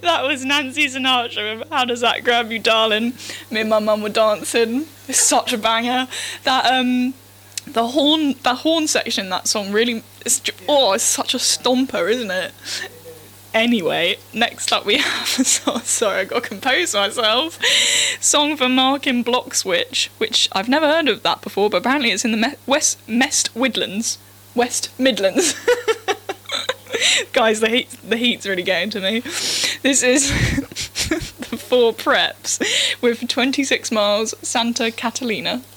That was Nancy Sinatra with How Does That Grab You, Darling? Me and my mum were dancing. It's such a banger. That the horn section in that song really it's such a stomper, isn't it? Anyway, next up we have sorry, I got to compose myself. Song for Mark in Block Switch, which I've never heard of that before, but apparently it's in the West Midlands. Guys, the heat's really getting to me. This is the Four Preps with 26 Miles, Santa Catalina.